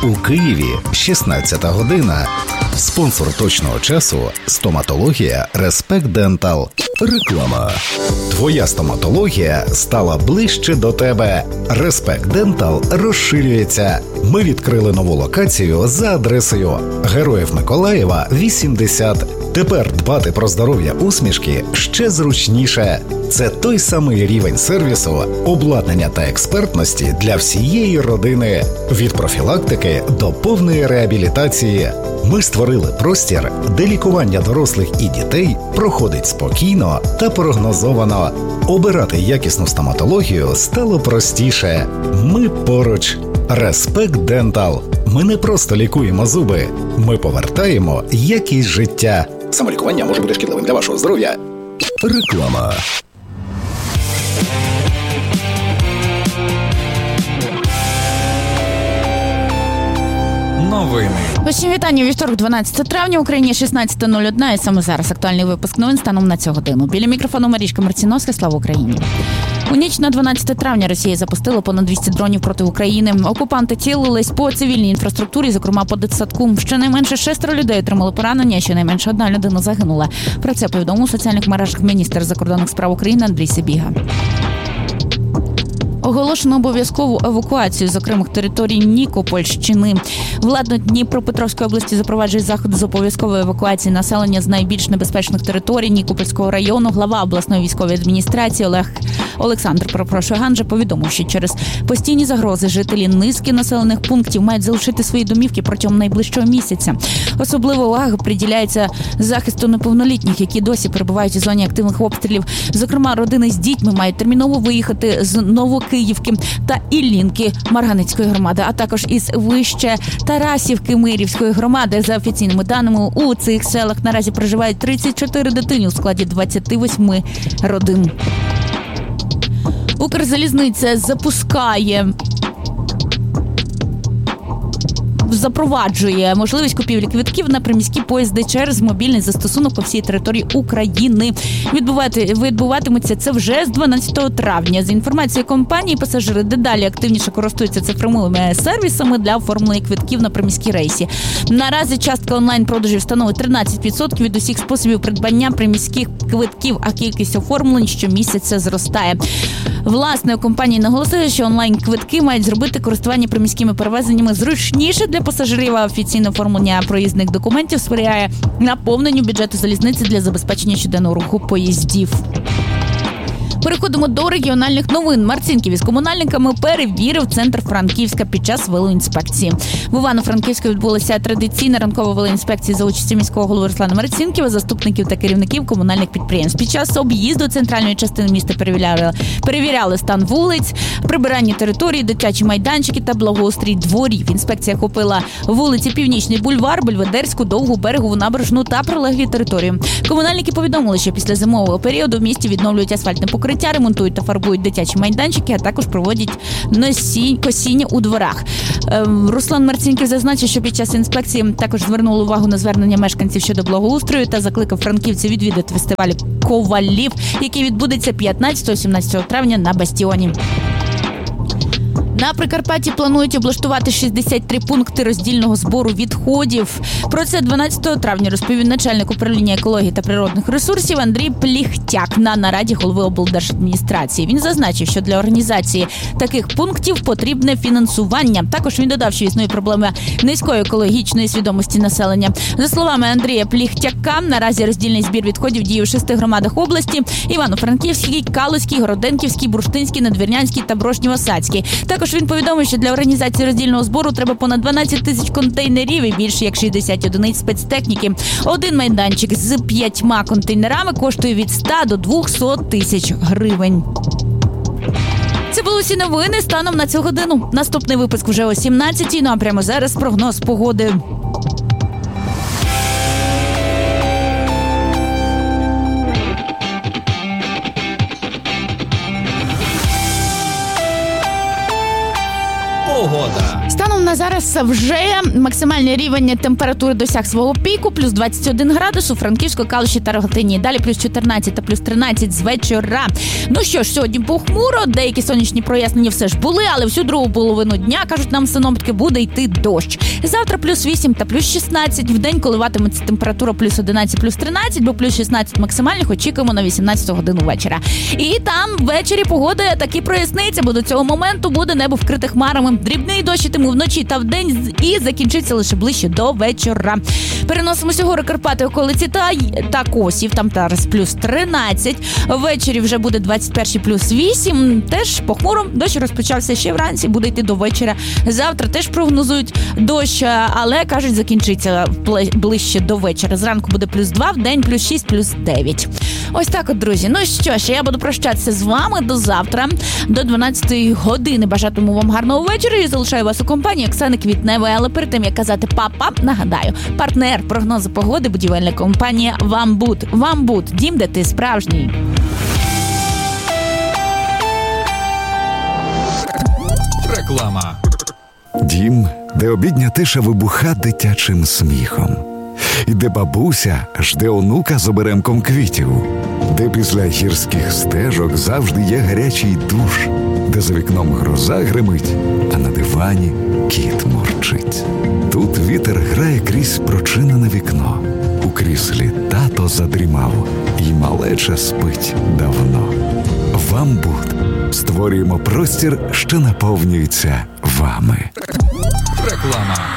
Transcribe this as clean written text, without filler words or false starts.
У Києві 16 година. Спонсор точного часу – стоматологія Respect Dental. Реклама. Твоя стоматологія стала ближче до тебе. Respect Dental розширюється. Ми відкрили нову локацію за адресою Героїв Миколаєва, 80. Тепер дбати про здоров'я усмішки ще зручніше. Це той самий рівень сервісу, обладнання та експертності для всієї родини. Від профілактики до повної реабілітації. Ми створили простір, де лікування дорослих і дітей проходить спокійно та прогнозовано. Обирати якісну стоматологію стало простіше. Ми поруч. Respect Dental. Ми не просто лікуємо зуби. Ми повертаємо якість життя. Самолікування може бути шкідливим для вашого здоров'я. Реклама. Новини. Усім вітання. Вівторок, 12 травня, в Україні 16:01. І саме зараз актуальний випуск новин станом на цю годину. Біля мікрофону Марічка Марціновська. Слава Україні. У ніч на 12 травня Росія запустила понад 200 дронів проти України. Окупанти цілились по цивільній інфраструктурі, зокрема по дитсадку. Щонайменше 6 людей отримали поранення, щонайменше 1 людина загинула. Про це повідомив у соціальних мережах міністр закордонних справ України Андрій Сибіга. Оголошено обов'язкову евакуацію з окремих територій Нікопольщини. Владна Дніпропетровської області запроваджує заходи з обов'язкової евакуації населення з найбільш небезпечних територій Нікопольського району. Глава обласної військової адміністрації Олександр Ганжа повідомив, що через постійні загрози жителі низки населених пунктів мають залишити свої домівки протягом найближчого місяця. Особлива увага приділяється захисту неповнолітніх, які досі перебувають у зоні активних обстрілів. Зокрема, родини з дітьми мають терміново виїхати з Новокиївки та Іллінки Марганецької громади, а також із Вище Тарасівки Мирівської громади. За офіційними даними, у цих селах наразі проживають 34 дитини у складі 28 родин. Укрзалізниця запроваджує можливість купівлі квитків на приміські поїзди через мобільний застосунок по всій території України. Відбуватиметься це вже з 12 травня. За інформацією компанії, пасажири дедалі активніше користуються цифровими сервісами для оформлення квитків на приміські рейси. Наразі частка онлайн-продажів становить 13% від усіх способів придбання приміських квитків, а кількість оформлень щомісяця зростає. Власне, у компанії наголосили, що онлайн-квитки мають зробити користування приміськими перевезеннями зручніше для пасажирів, а офіційне оформлення проїзних документів сприяє наповненню бюджету залізниці для забезпечення щоденного руху поїздів. Переходимо до регіональних новин. Марцинків із комунальниками перевірив центр Франківська під час велоінспекції. В Івано-Франківську відбулася традиційна ранкова велоінспекція за участі міського голови Руслана Марцинківа, заступників та керівників комунальних підприємств. Під час об'їзду центральної частини міста перевіряли стан вулиць, прибирання території, дитячі майданчики та благоустрій дворів. Інспекція охопила вулиці Північний бульвар, Бельведерську, Довгу, Берегову, Набережну та прилеглі території. Комунальники повідомили, що після зимового періоду в місті відновлюють асфальтне покриття, ремонтують та фарбують дитячі майданчики, а також проводять косіння у дворах. Руслан Марцинків зазначив, що під час інспекції також звернули увагу на звернення мешканців щодо благоустрою та закликав франківців відвідати фестиваль ковалів, який відбудеться 15-17 травня на Бастіоні. На Прикарпатті планують облаштувати 63 пункти роздільного збору відходів. Про це 12 травня розповів начальник управління екології та природних ресурсів Андрій Пліхтяк на нараді голови облдержадміністрації. Він зазначив, що для організації таких пунктів потрібне фінансування. Також він додав, що існує проблема низької екологічної свідомості населення. За словами Андрія Пліхтяка, наразі роздільний збір відходів діє у 6 громадах області – Івано-Франківській, Калузькій, Городенківській, Бурштинській, Надвірнянській та Брошнєво-Садській. Також він повідомив, що для організації роздільного збору треба понад 12 тисяч контейнерів і більше як 60 одиниць спецтехніки. Один майданчик з 5 контейнерами коштує від 100 до 200 тисяч гривень. Це були усі новини станом на цю годину. Наступний випуск вже о 17-й, ну а прямо зараз прогноз погоди. Погода. Станом на зараз вже максимальний рівень температури досяг свого піку, плюс 21 градус у Франківську, Калуші та Рогатині. Далі плюс 14 та плюс 13 з вечора. Ну що ж, сьогодні похмуро, деякі сонячні прояснення все ж були, але всю другу половину дня, кажуть нам синоптики, буде йти дощ. Завтра плюс 8 та плюс 16, в день коливатиметься температура плюс 11, плюс 13, бо плюс 16 максимальних очікуємо на 18 годину вечора. І там ввечері погода таки проясниться, бо до цього моменту буде небо вкрите хмарами. Дрібний дощ йтиме вночі та вдень і закінчиться лише ближче до вечора. Переносимося гори Карпати, околиці та Косів, там зараз плюс 13. Ввечері вже буде 21 плюс 8. Теж похмуро, дощ розпочався ще вранці, буде йти до вечора. Завтра теж прогнозують дощ, але, кажуть, закінчиться ближче до вечора. Зранку буде плюс 2, вдень плюс 6, плюс 9. Ось так от, друзі. Ну що ж, я буду прощатися з вами до завтра, до 12 години. Бажатиму вам гарного вечора і залишаю вас у компанії Оксани Квітневої. Але перед тим, як казати папа, нагадаю, партнер прогнозу погоди, будівельна компанія «Вамбуд». «Вамбуд» – дім, де ти справжній. Реклама. Дім, де обідня тиша вибуха дитячим сміхом. І де бабуся жде онука з оберемком квітів. Де після гірських стежок завжди є гарячий душ. Де за вікном гроза гримить, а на дивані кіт мурчить. Тут вітер грає крізь прочинене вікно. У кріслі тато задрімав, і малеча спить давно. «Вамбуд». Створюємо простір, що наповнюється вами. Реклама.